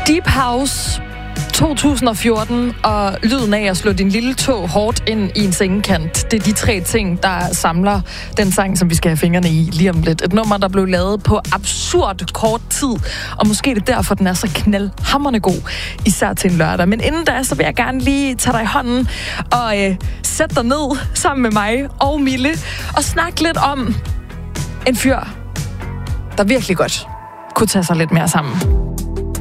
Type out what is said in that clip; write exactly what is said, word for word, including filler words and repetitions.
Deep House to tusind og fjorten og lyden af at slå din lille tog hårdt ind i en sengekant. Det er de tre ting, der samler den sang, som vi skal have fingrene i lige om lidt. Et nummer, der blev lavet på absurd kort tid, og måske er det derfor, den er så knaldhamrende god, især til en lørdag. Men inden da, så vil jeg gerne lige tage dig i hånden og øh, sætte dig ned sammen med mig og Mille og snakke lidt om en fyr, der virkelig godt kunne tage sig lidt mere sammen.